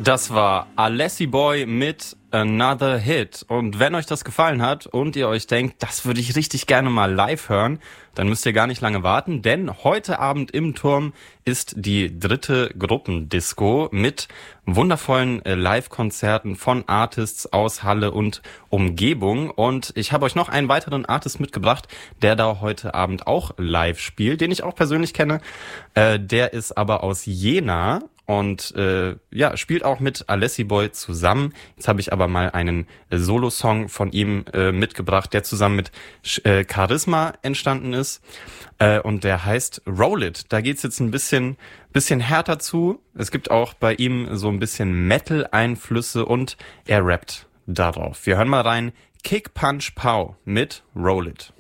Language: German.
Das war Alessi Boy mit Another Hit. Und wenn euch das gefallen hat und ihr euch denkt, das würde ich richtig gerne mal live hören, dann müsst ihr gar nicht lange warten, denn heute Abend im Turm ist die 3. Gruppendisco mit wundervollen Live-Konzerten von Artists aus Halle und Umgebung. Und ich habe euch noch einen weiteren Artist mitgebracht, der da heute Abend auch live spielt, den ich auch persönlich kenne. Der ist aber aus Jena. Und spielt auch mit Alessi Boy zusammen. Jetzt habe ich aber mal einen Solo-Song von ihm mitgebracht, der zusammen mit Charisma entstanden ist. Und der heißt Roll It. Da geht's jetzt ein bisschen härter zu. Es gibt auch bei ihm so ein bisschen Metal-Einflüsse und er rappt darauf. Wir hören mal rein. Kick Punch Pow mit Roll It.